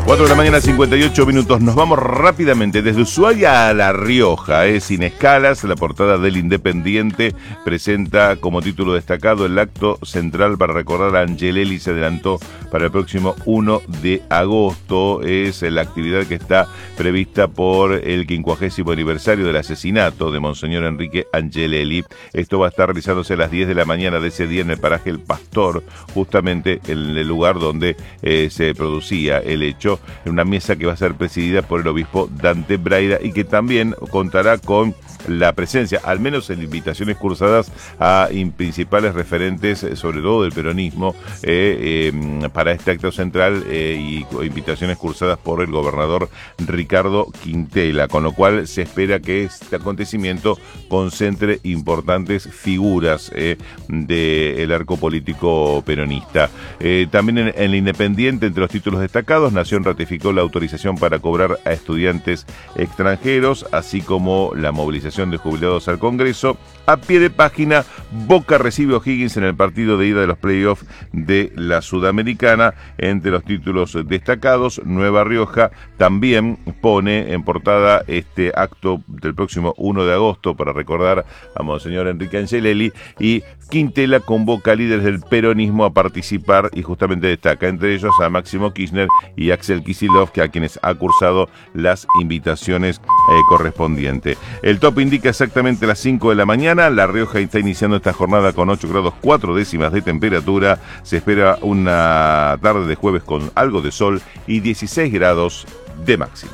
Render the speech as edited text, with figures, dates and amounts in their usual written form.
4 de la mañana, 58 minutos. Nos vamos rápidamente desde Ushuaia a La Rioja, sin escalas. La portada del Independiente presenta como título destacado: el acto central para recordar a Angelelli se adelantó para el próximo 1 de agosto. Es la actividad que está prevista por el 50º aniversario del asesinato de Monseñor Enrique Angelelli. Esto va a estar realizándose a las 10 de la mañana de ese día en el paraje El Pastor, justamente en el lugar donde se producía el hecho, en una mesa que va a ser presidida por el obispo Dante Braida y que también contará con la presencia, al menos en invitaciones cursadas a principales referentes, sobre todo del peronismo, para este acto central, y invitaciones cursadas por el gobernador Ricardo Quintela, con lo cual se espera que este acontecimiento concentre importantes figuras del arco político peronista. También en el Independiente, entre los títulos destacados, Nación ratificó la autorización para cobrar a estudiantes extranjeros, así como la movilización de jubilados al Congreso. A pie de página, Boca recibe a O'Higgins en el partido de ida de los playoffs de la Sudamericana. Entre los títulos destacados, Nueva Rioja también pone en portada este acto del próximo 1 de agosto para recordar a Monseñor Enrique Angelelli, y Quintela convoca a líderes del peronismo a participar y justamente destaca entre ellos a Máximo Kirchner y Axel Kicillof, a quienes ha cursado las invitaciones correspondientes. El top indica exactamente las 5 de la mañana. La Rioja está iniciando esta jornada con 8 grados 4 décimas de temperatura. Se espera una tarde de jueves con algo de sol y 16 grados de máxima.